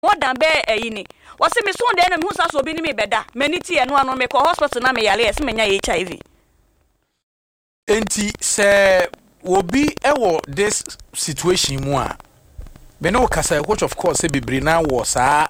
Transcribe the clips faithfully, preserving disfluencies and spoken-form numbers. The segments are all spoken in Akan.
more than bear a yini. Was me soon then and who's also been me better. Many tea and one on me call hospital na me yale as many H I V. Enti se will be ewo this situation moi. Beno kasa which of course be brina was a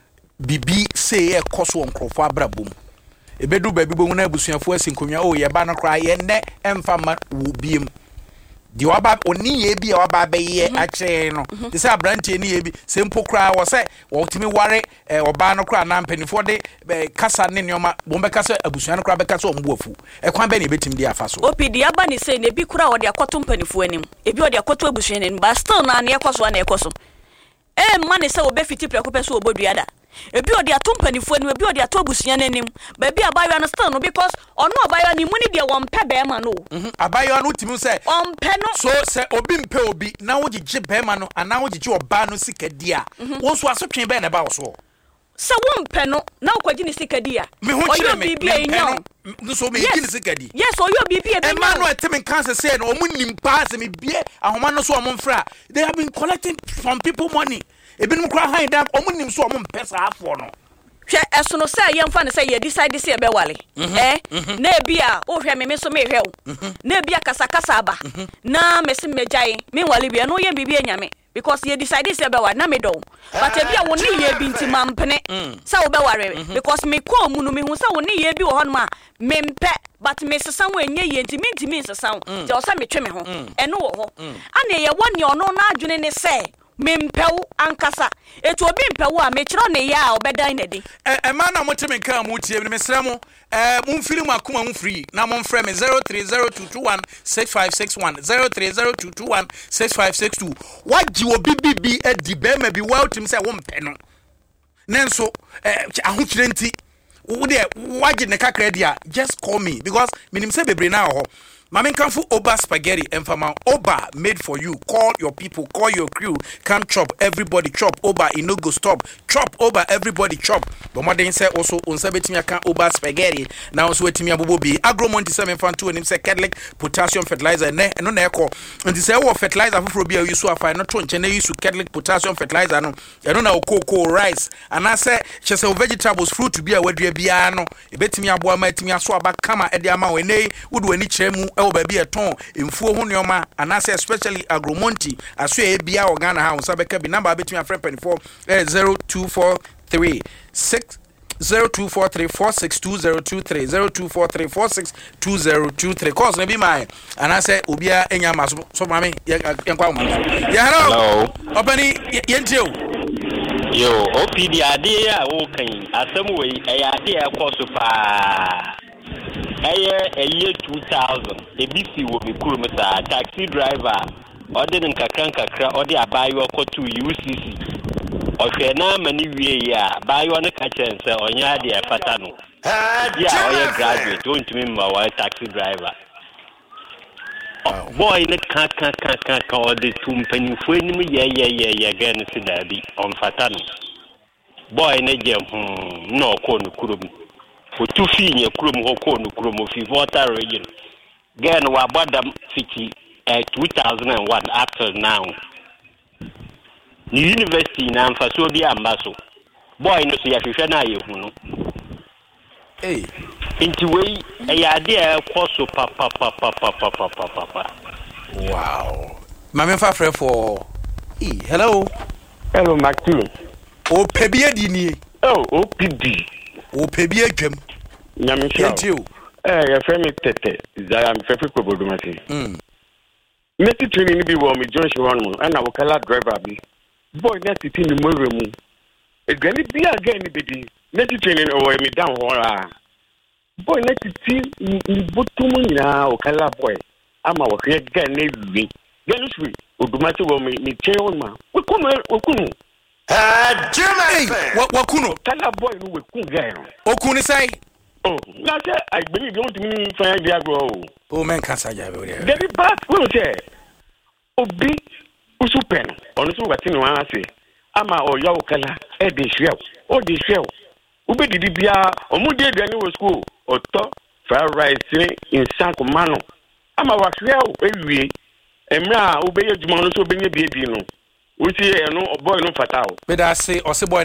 bibi say e koso onkrofo abrabom. Ebedu baby bo na abusuafo asinkonwa o ye ba no kra ye ne emfa ma wo biem. Di waba oni ye bi waba be ye ache no. Ti say abrantie ni ye bi sempo kra wo say wo timi ware e oba no kra na mpanifo de kasa ne nyoma bo be kasa abusuan kra be kasa ombuafu. E kwan be ne betim di afaso. Opidi aba ni say ne bi kra wo de akoto mpanifo anim. Ebi wo de akoto abusuan anim. But still na na ekoso na ekoso. Eh man say wo be fiti preko peso oboduada. Ebi odi atom panifo ni ebi odi ato abusuan anim ba bi abayo understand no because ono abayo ni muni de won pe be ma no mhm abayo no timi say on pe no so say obi mpe obi na wo gige be ma no ana wo gige oba no sikadi a wo so asotwen be na ba wo so se wo mpe no na wo kwaji ni sikadi a oyo bibi enyo no so me gigi ni sikadi yes oyo bibi e be e ma no etimi cancer say no omu nimpa se me bie ahoma no so omo mfra they have been collecting from people money. Ebinum kra han da omunim so omum pesa afo no hwe eso no say yemfa ne say ye decide say e be wale eh na ebia o hwe me me so me hwe o na ebia kasa kasa aba na mesi mejai me wale bia no ye bibia nyame because ye decide say e be wale na me do but ebia wo ne ye bi ntima mpene say wo be ware because me ko mu no me hu say wo ne ye bi wo ho no ma me mpe but me sesa wo enye ye ntimi ntimi sesa wo je o say me twe me ho eno wo ho ana ye woni ono na adwene ne say mempew ankasa etu obi mpew a mechiro ne ya obedan na di eh eh man na motime kan mu tie me mesra mo eh mu mfiri mu akoma mu free na mo mfrɛ me zero three zero two two one six five six one zero three zero two two one six five six two waji obi bibi edi be ma bi wa utim say wo mpe no nenso eh ahokire nti wo de waji ne kakra dia just call me because minim say bebre na ho Mami Kamfu Oba spaghetti and fama Oba made for you. Call your people, call your crew, come chop, everybody chop. Oba it no go stop. Chop Oba, everybody chop. But what they say also on seventeen can Oba spaghetti. Now so etimi abubo bi. Agromonti seven fan two and him say Catholic potassium fertilizer ne no na eko. And they say oh fertilizer for bi you so afa no tonche na use Catholic potassium fertilizer no. E no na cocoa rice. And I say she say vegetables fruit to be a wedua bia no. E betimi aboa ma etimi aso aba kama e de ama we nei wodo ani kyeremu e baby a ton mfuo ho nyoma anase especially Agromonti aso e bia organa ha unsa beka bi number between friend twenty-four zero two four three six zero two four three four six two zero two three zero two four three four six two zero two three cause na bi mai anase obia enya maso so mame yenkwa mo ya hello obani yentio yo opd ade ya wo kan asem we e ade ya koso pa Aye, a year two thousand. A B C will be cool, Mister Taxi driver. Or didn't Kakranka cra or the buy your co to U C C. Or fair now many year, buy you on a catcher and say on your dear Patano. Yeah, or your graduate, don't remember why taxi driver. Boy, let can't can't can't can't call the two penny for me, yeah, yeah, yeah, yeah, again, see that be on Fatano. Boy, in a gem, no corner could for two feet in your crum hoko no crum of water region. Again, we bought them fifty uh two thousand and one after now. New University in Amfasobia Ambaso. Boy no see if you know. Hey. Into way a idea coso papa papa papa papa papa. Wow. Mama fa for hey, hello. Hello Mactu. O pebie dini. Oh, O P D. O pebie dwem. Nyamisha. Eh, ya femi tete. Zaya mfefi ko bodumati. Mm. Neti training bi wo mi John Shwan mo, ana wo kala driver bi. Boy na titi ni mo remu. E gani bi aga ni bedi. Neti training o mi down ho ra. Boy na titi ni botumu nyina o kala boy. Ama wo hwe ga na wi. Gani swi odumati wo mi mi chewo ma. We kuno we kuno. Ah, Jimmy. What what kuno? Kala boy no we kun ga no. Okuni sai. Oh, now I believe you want to me find the agro. Oh, man, can't say that. Very bad, will say. Obi, Usupen, on so what you want to say. Ama or Yawkala, Eddie Shell, or the Shell. Ubi did be a Omude Daniel School, or top, fire rising in Sanko Mano. Ama was real, every Emra, obey your Jumano, so being a baby, no. We see a no boy no fatal. But I say, or say, boy,